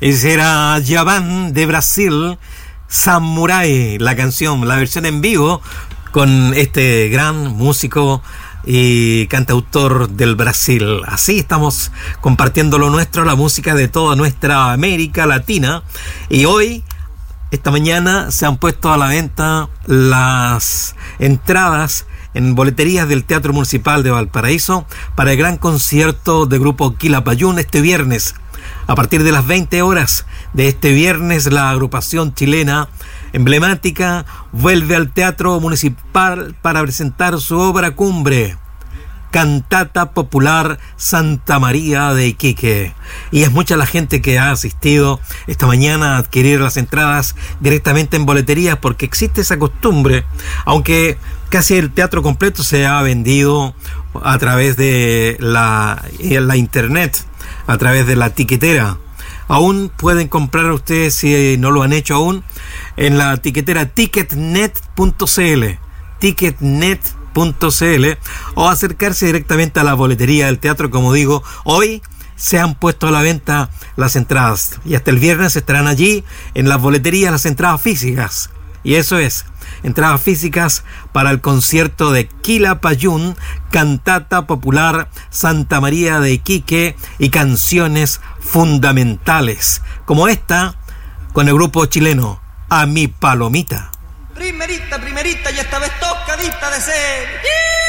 Ese era Djavan de Brasil, Samurai, la canción, la versión en vivo con este gran músico y cantautor del Brasil. Así estamos compartiendo lo nuestro, la música de toda nuestra América Latina. Y hoy, esta mañana, se han puesto a la venta las entradas en boleterías del Teatro Municipal de Valparaíso para el gran concierto de grupo Quilapayún este viernes. A partir de las 20 horas de este viernes, la agrupación chilena emblemática vuelve al Teatro Municipal para presentar su obra cumbre, Cantata Popular Santa María de Iquique. Y es mucha la gente que ha asistido esta mañana a adquirir las entradas directamente en boleterías, porque existe esa costumbre, aunque casi el teatro completo se ha vendido a través de la internet, a través de la tiquetera. Aún pueden comprar ustedes, si no lo han hecho aún, en la tiquetera ticketnet.cl, o acercarse directamente a la boletería del teatro. Como digo, hoy se han puesto a la venta las entradas y hasta el viernes estarán allí en las boleterías las entradas físicas. Y eso es, entradas físicas para el concierto de Quilapayún, Cantata Popular Santa María de Iquique y canciones fundamentales, como esta con el grupo chileno A Mi Palomita. Primerita, y esta vez tocadita de ser.